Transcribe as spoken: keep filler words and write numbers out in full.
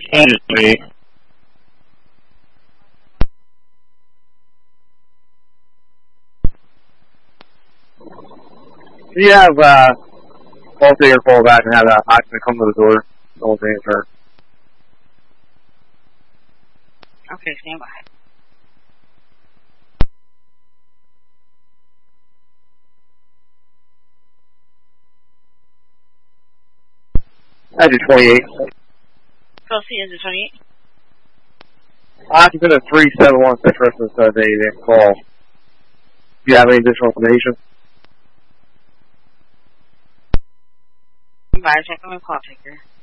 Engine twenty-eight. Do you have, uh, all take your call back and have that occupant come to the door? The whole thing is her. Okay, stand by. Engine twenty-eight. Proceed, engine twenty-eight. Occupant of three seven one six residents said they didn't call. Do you have any additional information? Bye, check on my call taker.